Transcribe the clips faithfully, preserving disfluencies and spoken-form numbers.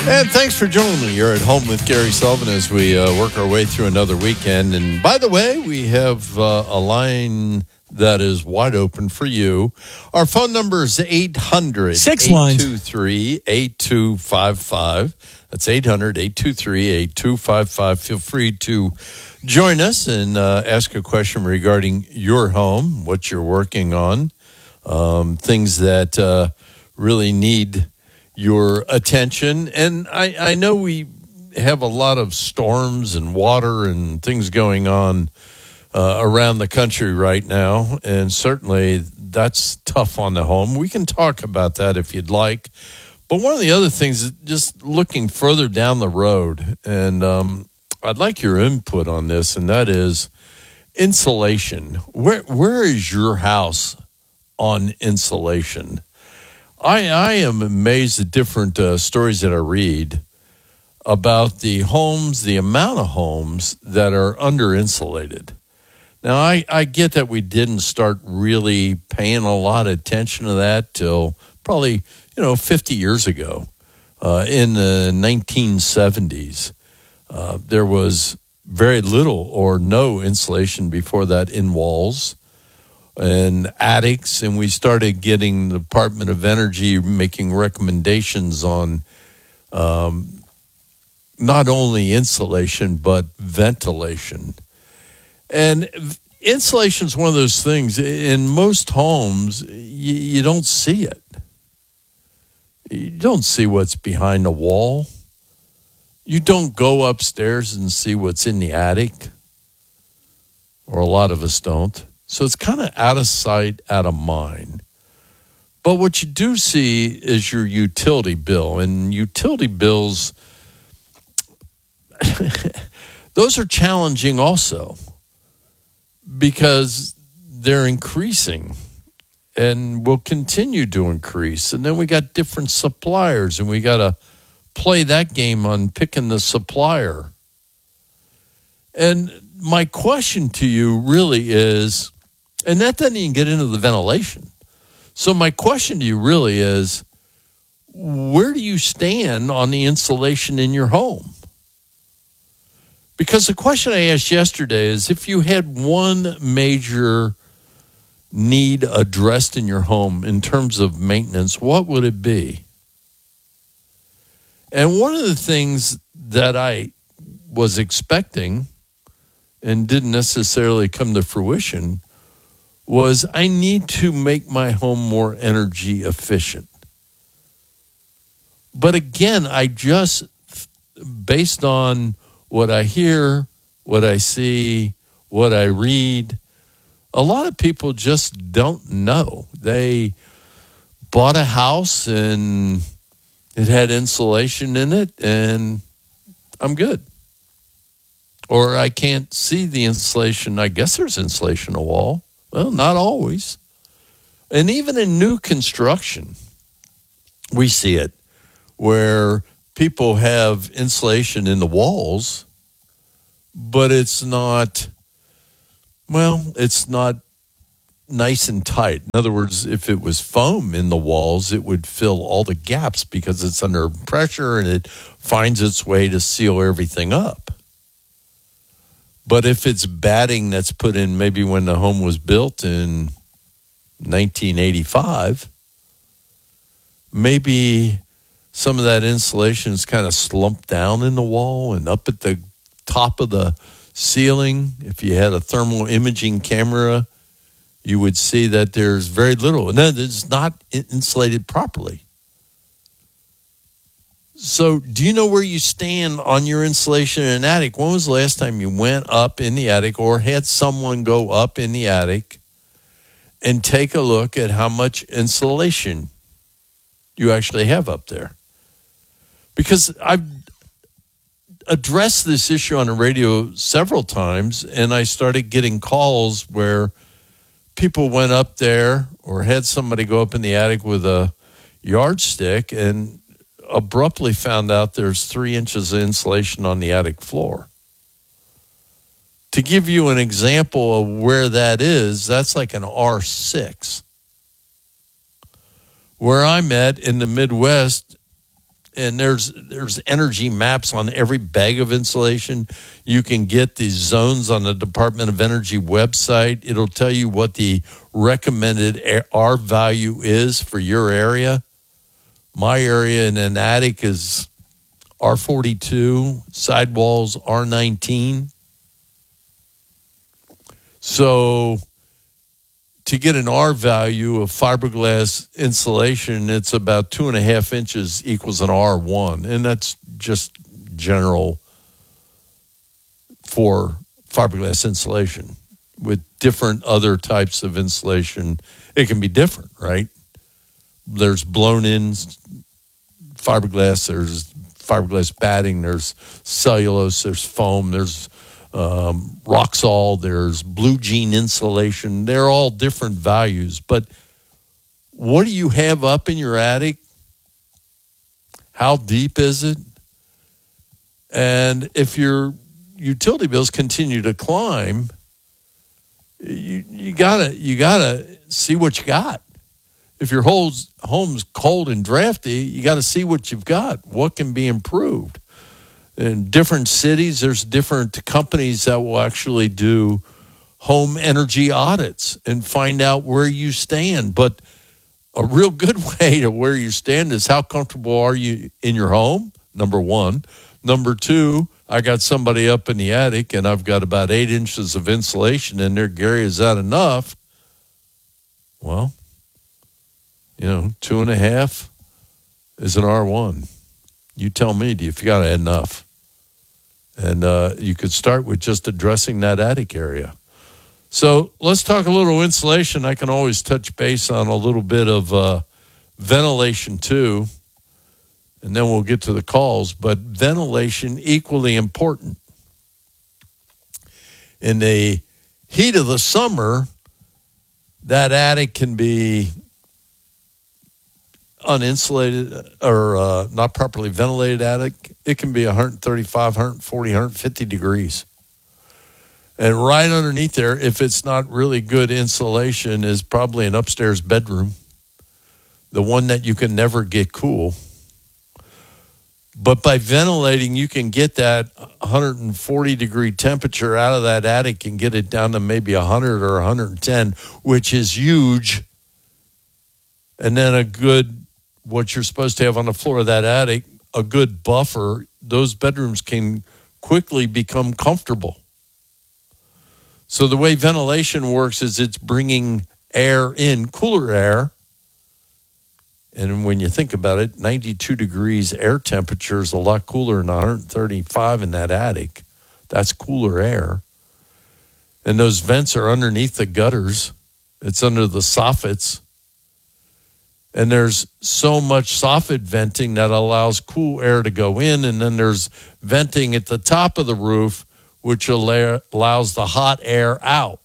And thanks for joining me. You're at home with Gary Sullivan as we uh, work our way through another weekend. And by the way, we have uh, a line that is wide open for you. Our phone number is eight hundred, Six eight two three, eight two five five. That's eight hundred, eight two three, eight two five five. Feel free to join us and uh, ask a question regarding your home, what you're working on, um, things that uh, really need your attention. And I, I know we have a lot of storms and water and things going on uh, around the country right now, and certainly that's tough on the home. We can talk about that if you'd like. But one of the other things is just looking further down the road, and um, I'd like your input on this, and that is insulation. Where where is your house on insulation? I, I am amazed at different uh, stories that I read about the homes, the amount of homes that are under-insulated. Now, I, I get that we didn't start really paying a lot of attention to that till probably, you know, fifty years ago. Uh, in the nineteen seventies, uh, there was very little or no insulation before that in walls and attics, and we started getting the Department of Energy making recommendations on um, not only insulation but ventilation. And insulation is one of those things. In most homes, you, you don't see it. You don't see what's behind the wall. You don't go upstairs and see what's in the attic, or a lot of us don't. So it's kind of out of sight, out of mind. But what you do see is your utility bill. And utility bills, those are challenging also because they're increasing and will continue to increase. And then we got different suppliers, and we got to play that game on picking the supplier. And my question to you really is, and that doesn't even get into the ventilation. So my question to you really is, where do you stand on the insulation in your home? Because the question I asked yesterday is, if you had one major need addressed in your home in terms of maintenance, what would it be? And one of the things that I was expecting and didn't necessarily come to fruition was I need to make my home more energy efficient. But again, I just, based on what I hear, what I see, what I read, a lot of people just don't know. They bought a house and it had insulation in it, and I'm good. Or I can't see the insulation. I guess there's insulation in a wall. Well, not always. And even in new construction, we see it where people have insulation in the walls, but it's not, well, it's not nice and tight. In other words, if it was foam in the walls, it would fill all the gaps because it's under pressure and it finds its way to seal everything up. But if it's batting that's put in maybe when the home was built in nineteen eighty-five, maybe some of that insulation is kind of slumped down in the wall and up at the top of the ceiling. If you had a thermal imaging camera, you would see that there's very little, and then it's not insulated properly. So do you know where you stand on your insulation in an attic? When was the last time you went up in the attic or had someone go up in the attic and take a look at how much insulation you actually have up there? Because I've addressed this issue on the radio several times, and I started getting calls where people went up there or had somebody go up in the attic with a yardstick and abruptly found out there's three inches of insulation on the attic floor. To give you an example of where that is, that's like an R six. Where I'm at in the Midwest, and there's there's energy maps on every bag of insulation. You can get these zones on the Department of Energy website. It'll tell you what the recommended R value is for your area. My area in an attic is R forty-two, sidewalls R nineteen. So to get an R value of fiberglass insulation, it's about two and a half inches equals an R one. And that's just general for fiberglass insulation. With different other types of insulation, it can be different, right? There's blown-in fiberglass, there's fiberglass batting, there's cellulose, there's foam, there's Um, Roxol, there's Blue Jean insulation. They're all different values. But what do you have up in your attic? How deep is it? And if your utility bills continue to climb, you you gotta you gotta see what you got. If your home's home's cold and drafty, you got to see what you've got. What can be improved? In different cities, there's different companies that will actually do home energy audits and find out where you stand. But a real good way to where you stand is how comfortable are you in your home, number one. Number two, I got somebody up in the attic, and I've got about eight inches of insulation in there. Gary, is that enough? Well, you know, two and a half is an R one. You tell me, do you got enough? And uh, you could start with just addressing that attic area. So let's talk a little insulation. I can always touch base on a little bit of uh, ventilation too, and then we'll get to the calls. But ventilation, equally important. In the heat of the summer, that attic can be uninsulated or uh, not properly ventilated attic. It can be one thirty-five, one forty, one fifty degrees. And right underneath there, if it's not really good insulation, is probably an upstairs bedroom, the one that you can never get cool. But by ventilating, you can get that one forty degree temperature out of that attic and get it down to maybe one hundred or one ten, which is huge. And then a good, what you're supposed to have on the floor of that attic, a good buffer. Those bedrooms can quickly become comfortable. So the way ventilation works is it's bringing air in, cooler air. And when you think about it, ninety-two degrees air temperature is a lot cooler than one thirty-five in that attic. That's cooler air. And those vents are underneath the gutters. It's under the soffits. And there's so much soffit venting that allows cool air to go in. And then there's venting at the top of the roof, which allows the hot air out.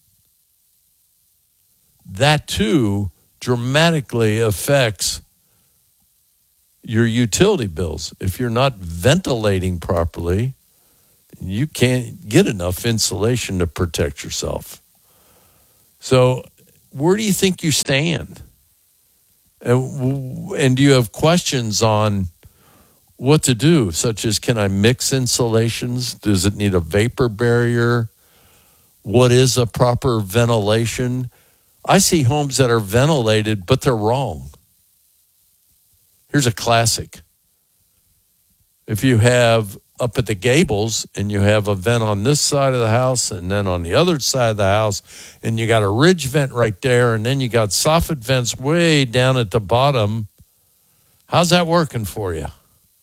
That, too, dramatically affects your utility bills. If you're not ventilating properly, you can't get enough insulation to protect yourself. So where do you think you stand? And, and do you have questions on what to do, such as, can I mix insulations? Does it need a vapor barrier? What is a proper ventilation? I see homes that are ventilated, but they're wrong. Here's a classic. If you have up at the gables and you have a vent on this side of the house and then on the other side of the house, and you got a ridge vent right there, and then you got soffit vents way down at the bottom, how's that working for you?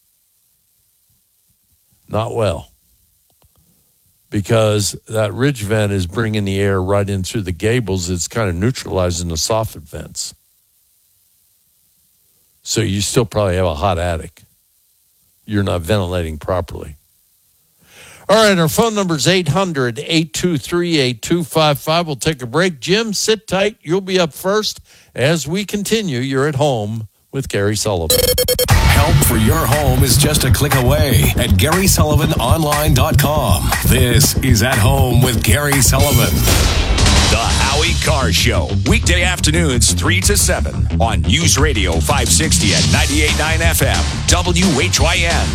Not well. Because that ridge vent is bringing the air right in through the gables. It's kind of neutralizing the soffit vents. So you still probably have a hot attic. You're not ventilating properly. All right, our phone number is eight hundred, eight two three, eight two five five. We'll take a break. Jim, sit tight. You'll be up first. As we continue, you're at home with Gary Sullivan. Help for your home is just a click away at Gary Sullivan Online dot com. This is At Home with Gary Sullivan. The Howie Carr Show, weekday afternoons three to seven on News Radio five sixty at ninety-eight point nine F M, W H Y N.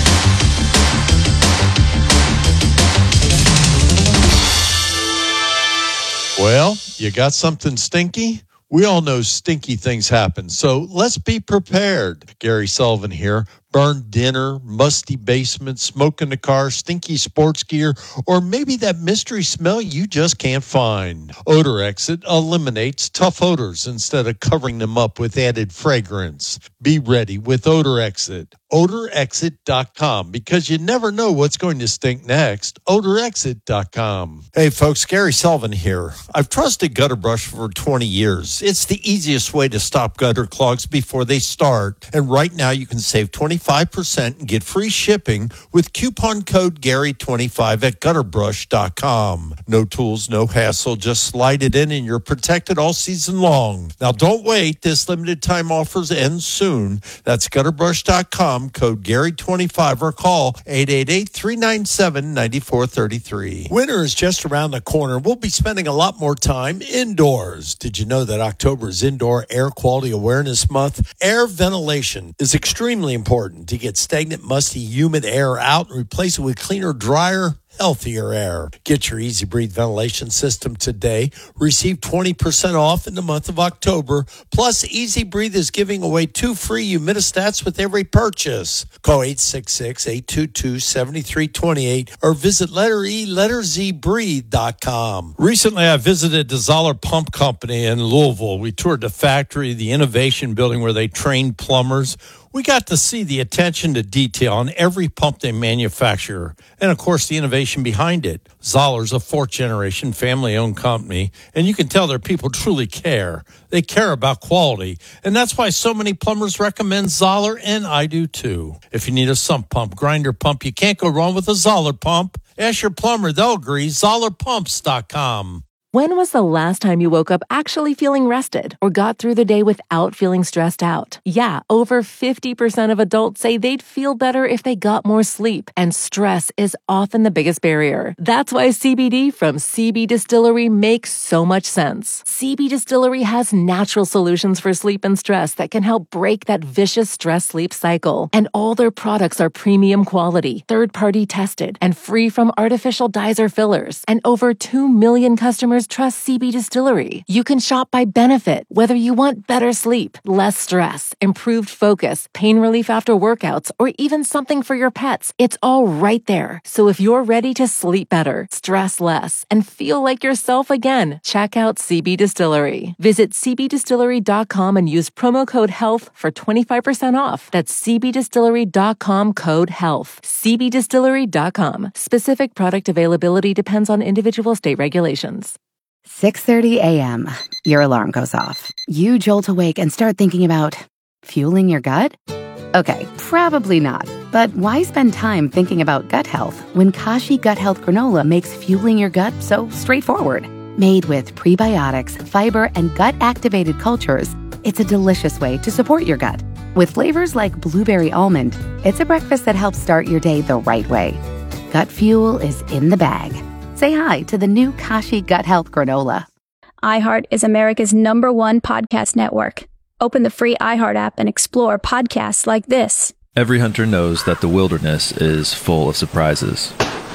Well, you got something stinky? We all know stinky things happen, so let's be prepared. Gary Sullivan here. Burned dinner, musty basement, smoke in the car, stinky sports gear, or maybe that mystery smell you just can't find. Odor Exit eliminates tough odors instead of covering them up with added fragrance. Be ready with Odor Exit. odor exit dot com, because you never know what's going to stink next. odor exit dot com. Hey folks, Gary Sullivan here. I've trusted Gutter Brush for twenty years. It's the easiest way to stop gutter clogs before they start. And right now you can save twenty-five percent and get free shipping with coupon code Gary twenty-five at gutter brush dot com. No tools, no hassle. Just slide it in and you're protected all season long. Now don't wait. This limited time offers end soon. That's gutter brush dot com, code Gary twenty-five, or call eight eight eight, three nine seven, nine four three three. Winter is just around the corner. We'll be spending a lot more time indoors. Did you know that October is Indoor Air Quality Awareness Month? Air ventilation is extremely important to get stagnant, musty, humid air out and replace it with cleaner, drier, healthier air. Get your Easy Breathe ventilation system today. Receive twenty percent off in the month of October. Plus, Easy Breathe is giving away two free humidistats with every purchase. Call eight six six, eight two two, seven three two eight or visit letter E, letter Z, breathe dot com. Recently, I visited the Zoller Pump Company in Louisville. We toured the factory, the innovation building where they train plumbers. We got to see the attention to detail on every pump they manufacture, and of course the innovation behind it. Zoller's a fourth-generation family-owned company, and you can tell their people truly care. They care about quality, and that's why so many plumbers recommend Zoller, and I do too. If you need a sump pump, grinder pump, you can't go wrong with a Zoller pump. Ask your plumber, they'll agree. Zoller Pumps dot com. When was the last time you woke up actually feeling rested or got through the day without feeling stressed out? Yeah, over fifty percent of adults say they'd feel better if they got more sleep, and stress is often the biggest barrier. That's why C B D from C B Distillery makes so much sense. C B Distillery has natural solutions for sleep and stress that can help break that vicious stress-sleep cycle. And all their products are premium quality, third-party tested, and free from artificial dyes or fillers. And over two million customers trust C B Distillery. You can shop by benefit, whether you want better sleep, less stress, improved focus, pain relief after workouts, or even something for your pets. It's all right there. So if you're ready to sleep better, stress less, and feel like yourself again, check out C B Distillery. Visit C B distillery dot com and use promo code HEALTH for twenty-five percent off. That's C B distillery dot com, code HEALTH. C B distillery dot com. Specific product availability depends on individual state regulations. six thirty a.m. Your alarm goes off. You jolt awake and start thinking about fueling your gut? Okay, probably not. But why spend time thinking about gut health when Kashi Gut Health Granola makes fueling your gut so straightforward? Made with prebiotics, fiber, and gut-activated cultures, it's a delicious way to support your gut. With flavors like blueberry almond, it's a breakfast that helps start your day the right way. Gut fuel is in the bag. Say hi to the new Kashi Gut Health Granola. iHeart is America's number one podcast network. Open the free iHeart app and explore podcasts like this. Every hunter knows that the wilderness is full of surprises.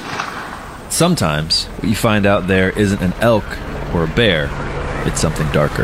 Sometimes, what you find out there isn't an elk or a bear, it's something darker.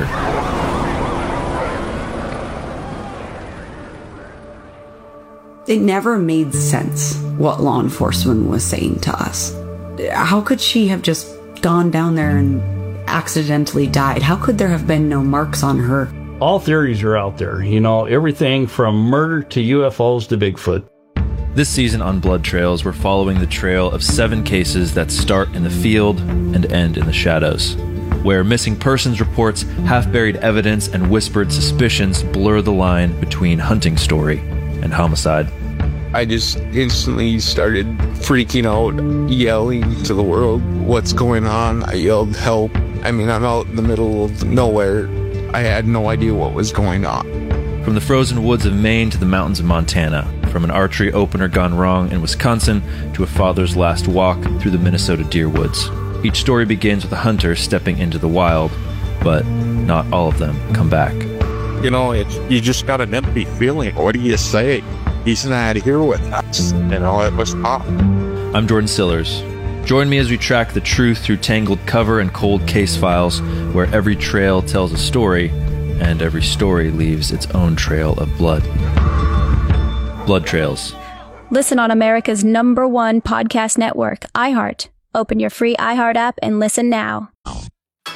It never made sense what law enforcement was saying to us. How could she have just gone down there and accidentally died? How could there have been no marks on her? All theories are out there, you know, everything from murder to U F Os to Bigfoot. This season on Blood Trails, we're following the trail of seven cases that start in the field and end in the shadows, where missing persons reports, half-buried evidence, and whispered suspicions blur the line between hunting story and homicide. I just instantly started freaking out, yelling to the world, what's going on? I yelled, help. I mean, I'm out in the middle of nowhere. I had no idea what was going on. From the frozen woods of Maine to the mountains of Montana, from an archery opener gone wrong in Wisconsin to a father's last walk through the Minnesota deer woods. Each story begins with a hunter stepping into the wild, but not all of them come back. You know, it's, you just got an empty feeling. What do you say? He's not here with us. You know, it was tough. I'm Jordan Sillers. Join me as we track the truth through tangled cover and cold case files, where every trail tells a story, and every story leaves its own trail of blood. Blood Trails. Listen on America's number one podcast network, iHeart. Open your free iHeart app and listen now.